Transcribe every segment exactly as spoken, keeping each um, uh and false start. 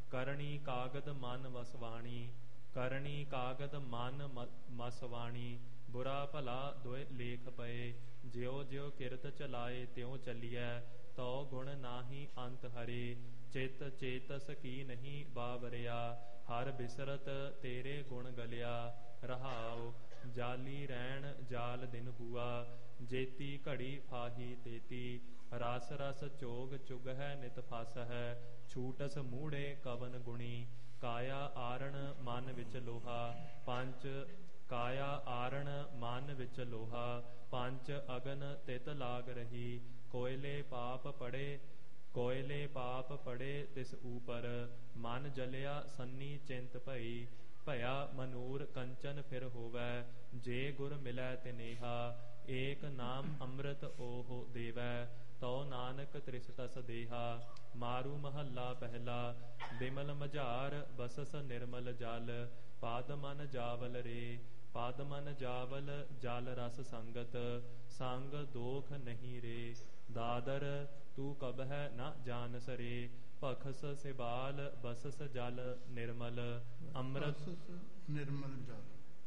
ਕਰਣੀ ਕਾਗਦ ਮਨ ਵਸਵਾਣੀ, ਕਰਣੀ ਕਾਗਦ ਮਨ ਮਸਵਾਣੀ। ਬੁਰਾ ਭਲਾ ਦੋਇ ਲੇਖ ਪਏ, ਜਿਉ ਜਿਉ ਕਿਰਤ ਚਲਾਏ ਤਿਉ ਚੱਲੀਐ। ਤਉ ਗੁਣ ਨਾਹੀ ਅੰਤ ਹਰੇ, ਚਿਤ ਚੇਤਸ ਕੀ ਨਹੀਂ ਬਾਵਰਿਆ। ਹਰ ਬਿਸਰਤ ਤੇਰੇ ਗੁਣ ਗਲਿਆ, ਰਹਾਉ ਜਾਲੀ ਰਹਿਣ ਜਾਲ ਦਿਨ ਹੁਆ। ਜੇਤੀ ਘੜੀ ਫਾਹੀ ਤੇਤੀ, ਰਸ ਰਸ ਚੋਗ ਚੁਗ ਹੈ ਨਿਤ ਫਸ ਹੈ। ਛੂਟਸ ਮੂੜੇ ਕਵਨ ਗੁਣੀ, ਕਾਇਆ ਆਰਣ ਮਨ ਵਿੱਚ ਲੋਹਾ। ਪੰਚ ਕਾਇਆ ਆਰਣ ਮਨ ਵਿੱਚ ਲੋਹਾ, ਪੰਚ ਅਗਨ ਤਿਤ ਲਾਗ ਰਹੀ। ਕੋਇਲੇ ਪਾਪ ਪੜੇ ਕੋਇਲੇ ਪਾਪ ਪੜੇ ਤਿਸ ਊਪਰ, ਮਨ ਜਲਿਆ ਸੰਨੀ ਚਿੰਤ ਭਈ। ਭਇਆ ਮਨੂਰ ਕੰਚਨ ਫਿਰ ਹੋਵੈ, ਜੇ ਗੁਰ ਮਿਲੈ ਤਿਨੇਹਾ। ਏਕ ਨਾਮ ਅੰਮ੍ਰਿਤ ਓਹ ਦੇਵੈ, ਤਉ ਨਾਨਕ ਤ੍ਰਿਸਟਸ ਦੇਹਾ। ਮਾਰੂ ਮਹੱਲਾ ਪਹਿਲਾ। ਬਿਮਲ ਮਝਾਰ ਬਸਸ ਨਿਰਮਲ ਜਲ, ਪਦ ਮਨ ਜਾਵਲ ਰੇ। ਪਦ ਮਨ ਜਾਵਲ ਜਲ ਰਸ ਸੰਗਤ, ਸੰਗ ਦੋਖ ਨਹੀਂ ਰੇ। ਦਾਦਰ ਤੂੰ ਕਬਹਿ ਨ ਜਾਨਸ ਰੇ, ਭਖਸ ਸਿਬਾਲ ਬਸਸ ਜਲ ਨਿਰਮਲ। ਅੰਮ੍ਰਿਤ ਨਿਰਮਲ ਜਲ,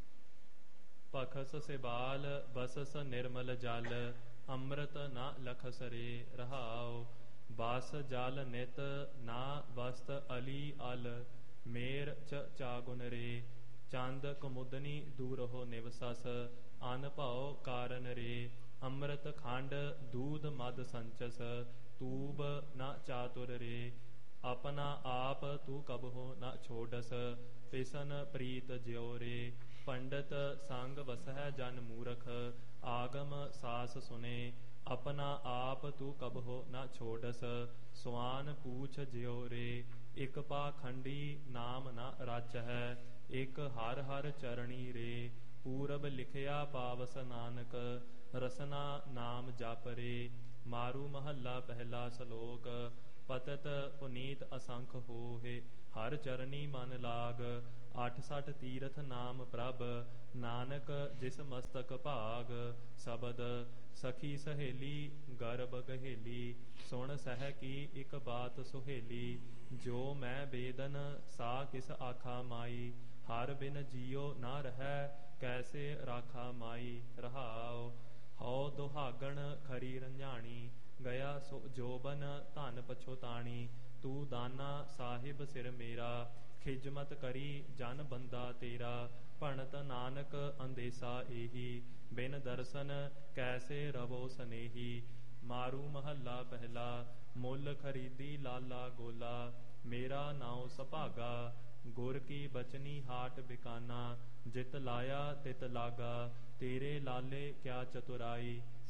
ਭਖਸ ਸਿਬਾਲ ਬਸਸ ਨਿਰਮਲ ਜਲ। ਅੰਮ੍ਰਿਤ ਨ ਲਖਸ ਰੇ, ਰਹਾਉ ਬਸ ਜਲ ਨਿਤ ਨਾ ਵਸਤ ਅਲੀ ਅਲ। ਮੇਰ ਚ ਚਾਗੁਨ ਰੇ, ਚੰਦ ਕੁਮੁਦਨੀ ਦੂਰਹੁ ਨਿਵਸਸ। ਅਨ ਭਉ ਕਾਰਨ ਰੇ, ਅੰਮ੍ਰਿਤ ਖੰਡ ਦੂਧ ਮਦ ਸੰਚਸ। ਤੂਬ ਨ ਚਾਤੁਰ ਰੇ, ਆਪਣਾ ਆਪ ਤੂੰ ਕਬਹੁ ਨ ਛੋਡਸ। ਤਿਸਨ ਪ੍ਰੀਤ ਜਿਉ ਰੇ, ਪੰਡਤ ਸੰਗ ਵਸਹਿ ਜਨ ਮੂਰਖ। ਆਗਮ ਸਾਸ ਸੁਨੇ, ਆਪਣਾ ਆਪ ਤੂੰ ਕਬਹੁ ਨ ਛੋਡਸ। ਸੁਆਨ ਪੂਛ ਜਿਉ ਰੇ, ਇਕ ਪਾਖੰਡੀ ਨਾਮ ਨ ਰਚ ਹੈ। ਇਕ ਹਰ ਹਰ ਚਰਣੀ ਰੇ, ਪੂਰਬ ਲਿਖਿਆ ਪਾਵਸ ਨਾਨਕ। ਰਸਨਾ ਨਾਮ ਜਪ ਰੇ। ਮਾਰੂ ਮਹੱਲਾ ਪਹਿਲਾ ਸ਼ਲੋਕ। ਪਤਤ ਪੁਨੀਤ ਅਸੰਖ ਹੋਏ, ਹਰ ਚਰਨੀ ਮਨ ਲਾਗ। ਅਠ ਸਠ ਤੀਰਥ ਨਾਮ ਪ੍ਰਭ, ਨਾਨਕ ਜਿਸ ਮਸਤਕ ਭਾਗ। ਸ਼ਬਦ ਸਖੀ ਸਹੇਲੀ ਗਰਬ ਗਹੇਲੀ, ਸੁਣ ਸਹਿ ਕੀ ਇਕ ਬਾਤ ਸੁਹੇਲੀ। ਜੋ ਮੈਂ ਬੇਦਨ ਸਾ ਕਿਸ ਆਖਾ ਮਾਈ, ਹਰ ਬਿਨ ਜੀਉ ਨਾ ਰਹੈ ਕੈਸੇ ਰਾਖਾ ਮਾਈ। ਰਹਾਉ ਹਉ ਦੁਹਾਗਣ ਖਰੀ ਰੰਝਾਣੀ, ਗਿਆ ਸੋ ਜੋਬਨ ਧਨ ਪਛੋਤਾਣੀ। ਤੂੰ ਦਾਨਾ ਸਾਹਿਬ ਸਿਰ ਮੇਰਾ, ਖਿਜਮਤ ਕਰੀ ਜਨ ਬੰਦਾ ਤੇਰਾ। ਭਣਤ ਨਾਨਕ ਅੰਦੇਸਾ ਏਹੀ, ਬਿਨ ਦਰਸ਼ਨ ਕੈਸੇ ਰਵੋ ਸਨੇਹੀ। ਮਾਰੂ ਮਹੱਲਾ ਪਹਿਲਾ। ਮੁੱਲ ਖਰੀਦੀ ਲਾਲਾ ਗੋਲਾ, ਮੇਰਾ ਨਾਉ ਸੁਭਾਗਾ। ਗੁਰ ਕੀ ਬਚਨੀ ਹਾਟ ਬਿਕਾਨਾ, ਜਿਤ ਲਾਇਆ ਤਿਤ ਲਾਗਾ। ਤੇਰੇ ਲਾਲੇ ਕਿਆ ਚਤੁਰਾਈ,